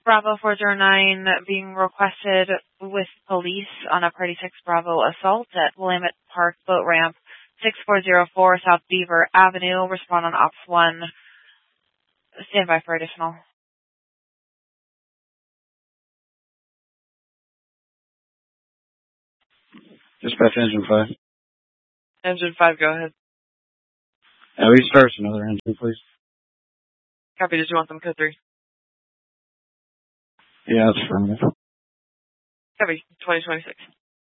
Bravo 409 being requested with police on a Party 6 Bravo assault at Willamette Park Boat Ramp, 6404 South Beaver Avenue. Respond on Ops 1. Stand by for additional. Dispatch Engine 5. Engine 5, go ahead. We start another engine, please. Copy. Did you want them code 3? Yeah, that's affirmative. Copy. 2026.